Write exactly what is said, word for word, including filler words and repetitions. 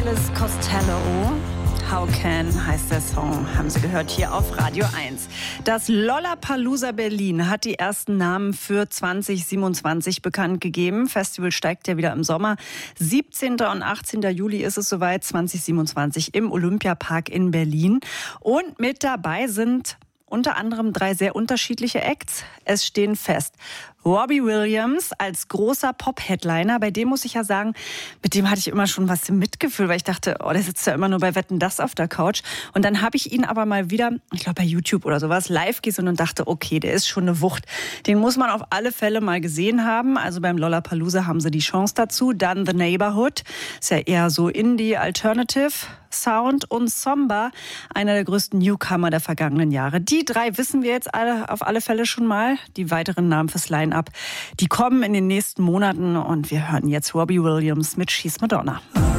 Elvis Costello. How Can heißt der Song, haben Sie gehört hier auf Radio eins. Das Lollapalooza Berlin hat die ersten Namen für zwanzig siebenundzwanzig bekannt gegeben. Festival steigt ja wieder im Sommer. siebzehnten und achtzehnten Juli ist es soweit, zwanzig siebenundzwanzig im Olympiapark in Berlin. Und mit dabei sind unter anderem drei sehr unterschiedliche Acts. Es stehen fest Robbie Williams als großer Pop-Headliner. Bei dem muss ich ja sagen, mit dem hatte ich immer schon was im Mitgefühl, weil ich dachte, oh, der sitzt ja immer nur bei Wetten, das auf der Couch. Und dann habe ich ihn aber mal wieder, ich glaube bei YouTube oder sowas, live gesehen und dachte, okay, der ist schon eine Wucht. Den muss man auf alle Fälle mal gesehen haben. Also beim Lollapalooza haben sie die Chance dazu. Dann The Neighborhood, ist ja eher so Indie, Alternative Sound, und Somba, einer der größten Newcomer der vergangenen Jahre. Die drei wissen wir jetzt alle auf alle Fälle schon mal. Die weiteren Namen fürs Line-Up, die kommen in den nächsten Monaten, und wir hören jetzt Robbie Williams mit She's Madonna.